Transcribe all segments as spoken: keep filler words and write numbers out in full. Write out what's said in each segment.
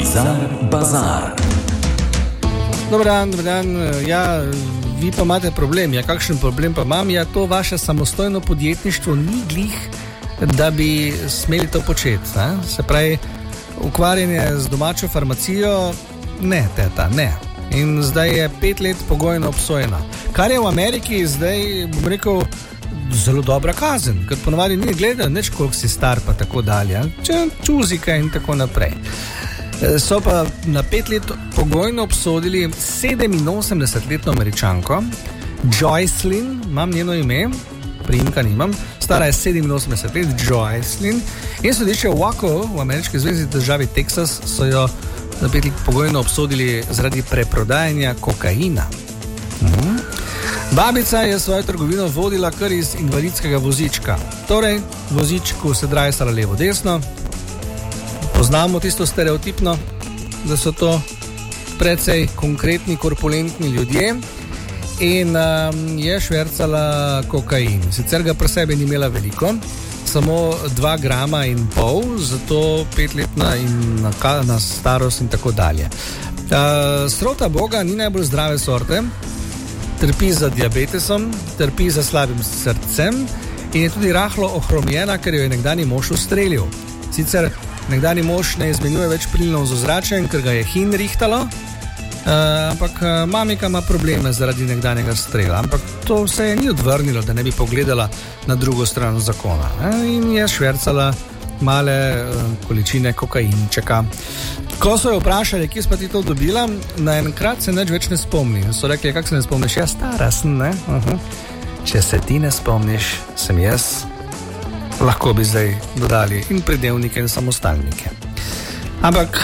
Bizar Bazar. Dobar dan, dobar dan. Ja, vi pa imate problem. Ja, kakšen problem pa imam? Ja, to vaše samostojno podjetništvo ni glih, da bi smeli to početi. Ne? Se pravi, ukvarjanje z domačo farmacijo, ne, teta, ne. In zdaj je pet let pogojno obsojena. Kar je v Ameriki zdaj, bom rekel, zelo dobra kazen, ker ponovadi ni gledal, neč koliko si star pa tako dalje, če čuzika in tako naprej. So pa na pet let pogojno obsodili sedeminosemdesetletno Američanko, Joycelyn, imam njeno ime, priimka nimam, stara je sedeminosemdeset let, Joycelyn, in sodišče v Waco, v ameriški zvezni državi Teksas, so jo na pet let pogojno obsodili zaradi preprodajanja kokaina. Mhm. Babica je svojo trgovino vodila kar iz invalidskega vozička. Torej, vozičku se drajsala levo-desno. Poznamo tisto stereotipno, da so to precej konkretni, korpulentni ljudje. In um, je švercala kokain. Sicer ga pri sebi ni imela veliko, samo dva grama in pol, zato petletna in na, na starost in tako dalje. Uh, Srota Boga ni najbolj zdrave sorte. Trpi za diabetesom, trpi za slabim srcem in je tudi rahlo ohromljena, ker jo je nekdani mož ustrelil. Sicer nekdani mož ne izmenjuje več plinov z ozračjem, ker ga je hin rihtalo, uh, ampak mamika ima probleme zaradi nekdanjega strela. Ampak to se je ni odvrnilo, da ne bi pogledala na drugo stran zakona. Ne? In je švercala male uh, količine kokainčeka. Ko so jo vprašali, kje pa ti to dobila, naenkrat se nič več ne spomni. So rekli, kako se ne spomniš? Ja, stara sem, ne? Uh-huh. Če se ti ne spomniš, sem jaz. Lahko bi zdaj dodali in pridevnike in samostalnike. Ampak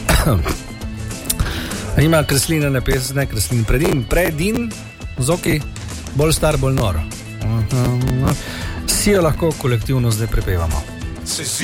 ima Kreslina napis, ne Kreslin, predin, predin, zoki, bolj star, bolj nor. Uh-huh. Vsi jo lahko kolektivno zdaj prepevamo.